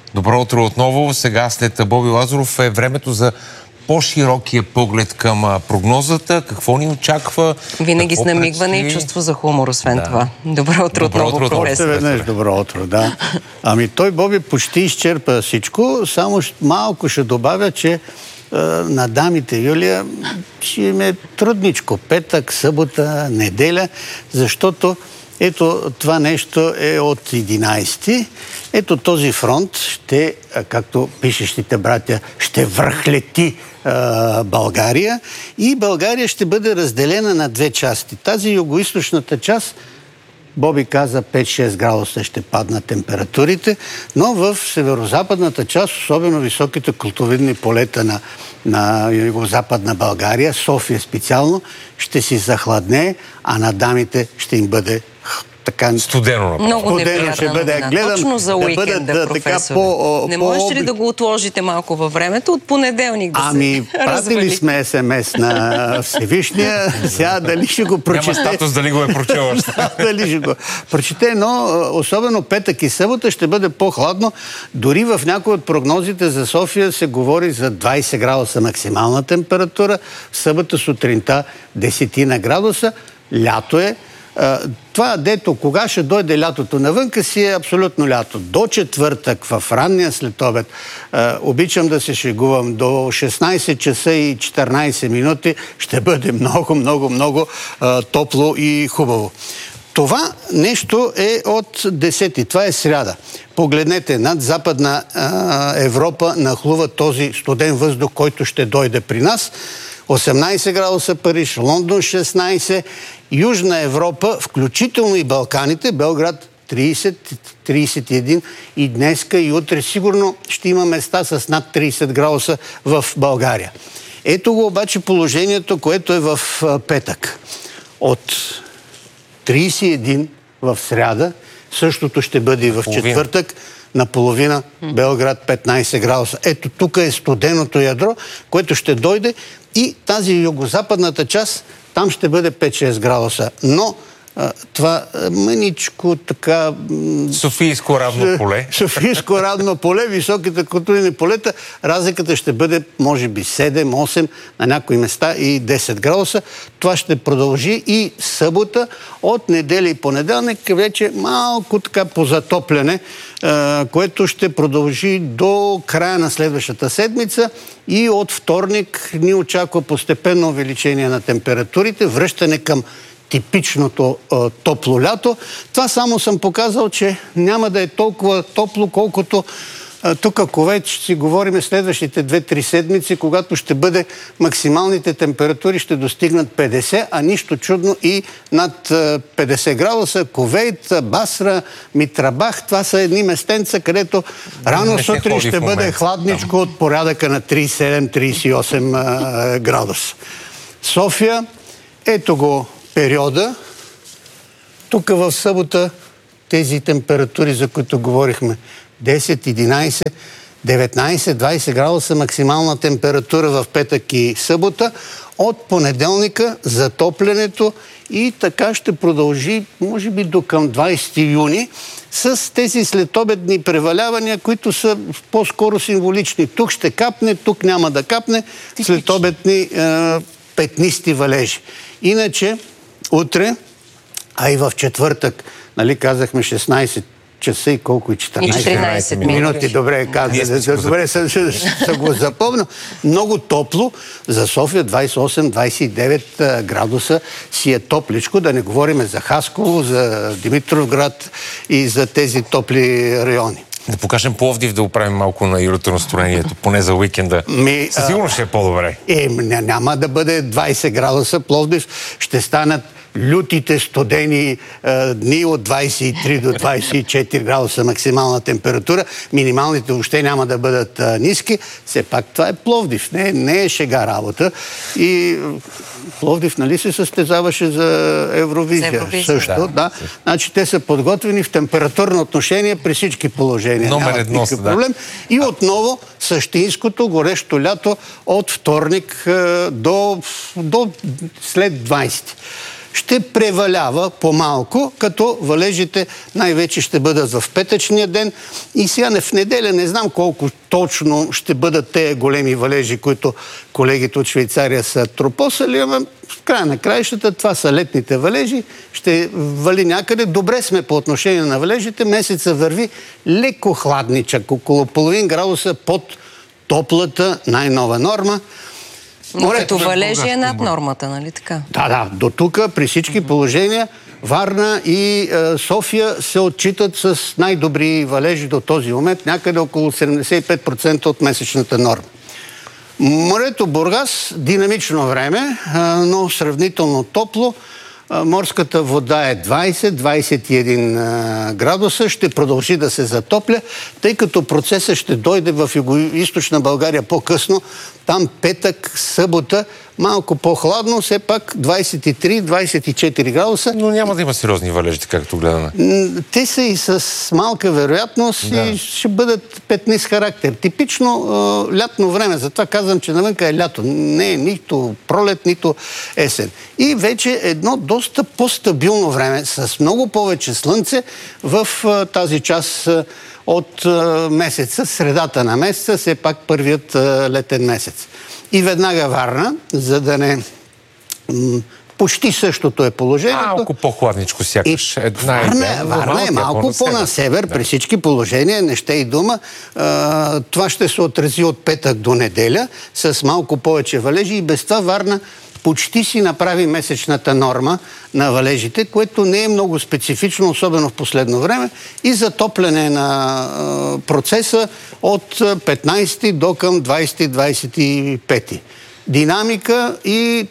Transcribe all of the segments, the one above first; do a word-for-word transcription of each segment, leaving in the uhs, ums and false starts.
Добро утро отново. Сега след Боби Лазаров е времето за по-широкия поглед към прогнозата. Какво ни очаква? Винаги с намигване и чувство за хумор, освен да. това. Добро утро отново, професор. Още веднъж добро утро, да. Ами той, Боби, почти изчерпа всичко, само малко ще добавя, че е, на дамите, Юлия, ще им е трудничко. Петък, събота, неделя, защото ето това нещо е от единайсети. Ето този фронт ще, както пишещите братя, ще връхлети е, България и България ще бъде разделена на две части. Тази югоизточната част, Боби каза, пет-шест градуса ще паднат температурите, но в северо-западната част, особено високите култовидни полета на, на юго-западна България, София специално, ще си захладне, а на дамите ще им бъде така... Студено. Много неприятна ще бъде. новина. Гледам, Точно за уикенда, да професор. По, Не по, можете ли да го отложите малко във времето? От понеделник да ами, се пратили развали. сме ес-ем-ес на Всевишния. Сега дали ще го прочете... Няма статус дали го е прочел. Дали ще го прочете, но особено петък и събота ще бъде по-хладно. Дори в някои от прогнозите за София се говори за двайсет градуса максимална температура. В събота сутринта десет градуса. Лято е. Това, дето, кога ще дойде лятото навънка, си е абсолютно лято. До четвъртък, в ранния следобед, обичам да се шегувам, до шестнайсет часа и четиринайсет минути ще бъде много, много, много топло и хубаво. Това нещо е от десети. Това е сряда. Погледнете, над Западна Европа нахлува този студен въздух, който ще дойде при нас. осемнайсет градуса Париж, Лондон шестнайсет, Южна Европа, включително и Балканите, Белград трийсет, трийсет и един и днеска и утре сигурно ще има места с над трийсет градуса в България. Ето го обаче положението, което е в петък. От трийсет и един в сряда, същото ще бъде и в четвъртък, наполовина Белград петнайсет градуса. Ето тук е студеното ядро, което ще дойде и тази югозападната част, там ще бъде пет-шест градуса. Но а, това мъничко така... Софийско равно поле. Софийско равно поле, високите културни полета, разликата ще бъде може би седем-осем, на някои места и десет градуса. Това ще продължи и събота, от неделя и понеделник, вече малко така позатопляне, което ще продължи до края на следващата седмица и от вторник ни очаква постепенно увеличение на температурите, връщане към типичното а, топло лято. Това само съм показал, че няма да е толкова топло, колкото а, тук Кувейт ще си говорим следващите две-три седмици, когато ще бъде максималните температури ще достигнат петдесет, а нищо чудно и над а, петдесет градуса. Кувейт, Басра, Митрабах, това са едни местенца, където рано сутрин ще бъде хладничко от порядъка на трийсет и седем трийсет и осем а, градуса. София, ето го периода. Тук в събота тези температури, за които говорихме, десет, единайсет, деветнайсет, двайсет градуса максимална температура в петък и събота. От понеделника затоплянето и така ще продължи, може би до към двайсети юни, с тези следобедни превалявания, които са по-скоро символични. Тук ще капне, тук няма да капне, следобедни е, петнисти валежи. Иначе, утре, а и в четвъртък, нали казахме шестнайсет часа и колко и четиринайсет, и четиринайсет минути. Добре, казах. Добре, съм го запомнил. Много топло. За София двайсет и осем двайсет и девет градуса си е топличко. Да не говорим за Хасково, за Димитровград и за тези топли райони. Да покажем Пловдив, да оправим малко на юрото настроението, поне за уикенда. Ми, Със сигурно ще е по-добре. Е, няма да бъде двайсет градуса. Пловдив ще станат лютите студени е, дни от двайсет и три до двайсет и четири градуса максимална температура. Минималните въобще няма да бъдат е, ниски. Все пак това е Пловдив. Не, не е шега работа. И Пловдив, нали се състезаваше за Евровизия? За Евровизия. Също, да. да. Значи те са подготвени в температурно отношение при всички положения. Номер едно са, да. Проблем. И отново същинското горещо лято от вторник е, до, до след двайсети. ще превалява по-малко, като валежите най-вече ще бъдат в петъчния ден. И сега в неделя не знам колко точно ще бъдат тези големи валежи, които колегите от Швейцария са тропосали, ама в края на краищата това са летните валежи, ще вали някъде. Добре сме по отношение на валежите, месеца върви леко хладничък, около половин градуса под топлата най-нова норма. Но като валежи е над нормата, нали така? Да, да, до тук при всички положения Варна и е, София се отчитат с най-добри валежи до този момент, някъде около седемдесет и пет процента от месечната норма. Морето Бургас, динамично време, но сравнително топло. Морската вода е двайсет до двайсет и един градуса. Ще продължи да се затопля, тъй като процесът ще дойде в югоизточна България по-късно. Там петък, събота, малко по-хладно, все пак двайсет и три до двайсет и четири градуса. Но няма да има сериозни валежи, както гледаме. Те са и с малка вероятност да. И ще бъдат петни с характер. Типично е, лятно време, затова казвам, че навънка е лято. Не е нито пролет, нито есен. И вече едно доста по-стабилно време, с много повече слънце в е, тази част е, от е, месеца, средата на месеца, все пак първият е, летен месец. И веднага Варна, за да не... М- почти същото е положението. Малко по-хладничко сякаш. Една Варна, е, Варна е малко по-на север, да. При всички положения, не ще и дума. А, това ще се отрази от петък до неделя, с малко повече валежи и без това Варна почти си направи месечната норма на валежите, което не е много специфично, особено в последно време, и затопляне на а, процеса от петнайсети до към двайсети до двайсет и пети. Динамика и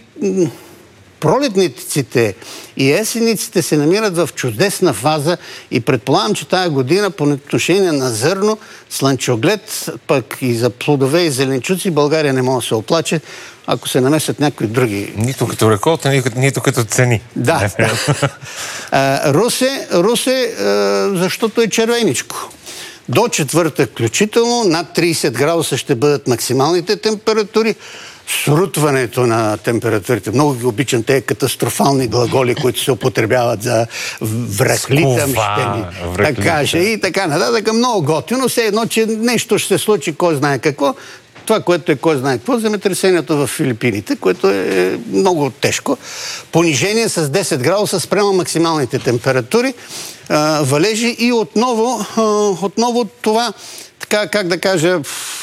пролетниците и есениците се намират в чудесна фаза и предполагам, че тази година по отношение на зърно, слънчоглед, пък и за плодове и зеленчуци България не може да се оплаче, ако се намесят някои други. Нито като реколта, нито, нито като цени. Да. а, Русе, Русе а, защото е червеничко. До четвъртък включително над трийсет градуса ще бъдат максималните температури. Срутването на температурите. Много ги обичам тези катастрофални глаголи, които се употребяват за връхлитам, ще ни каже и така нататък. Много готино. Все едно, че нещо ще се случи, кой знае какво. Това, което е кой знае какво, земетресението в Филипините, което е много тежко. Понижение с десет градуса спрямо максималните температури. А, валежи и отново, а, отново това, така как да кажа,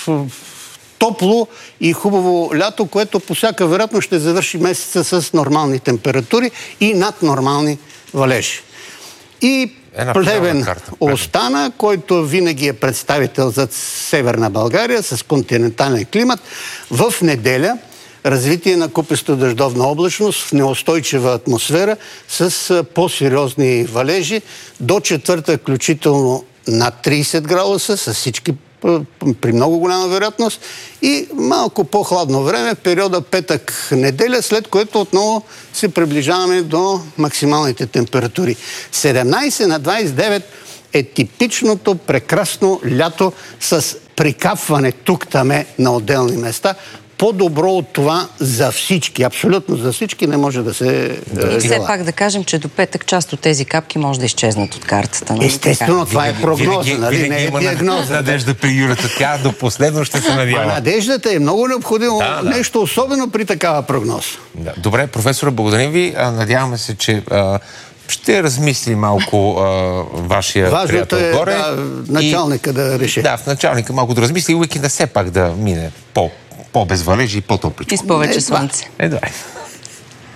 топло и хубаво лято, което по всяка вероятност ще завърши месеца с нормални температури и над нормални валежи. И Плевен остана, който винаги е представител за Северна България с континентален климат. В неделя развитие на купесто-дъждовна облачност в неустойчива атмосфера с по-сериозни валежи. До четвърта включително над трийсет градуса с всички при много голяма вероятност и малко по-хладно време в периода петък-неделя, след което отново се приближаваме до максималните температури. седемнайсет на двайсет и девет е типичното прекрасно лято с прикапване тук-таме на отделни места. По-добро от това за всички, абсолютно за всички не може да се... И все пак да кажем, че до петък част от тези капки може да изчезнат от картата. Нали? Естествено, това е прогноза, нали? Не е диагноза. Надежда при Юрата, тя до последно ще се надява. А надеждата е много необходимо, да, да. Нещо особено при такава прогноза. Да. Добре, професора, благодарим ви. Надяваме се, че а, ще размисли малко а, вашия Важното приятел е, горе. Да, началника и, да реши. Да, в началника малко да размисли и уикенда все пак да мине по по-безвалежи и по-топличко. И с повече слънце. Едва.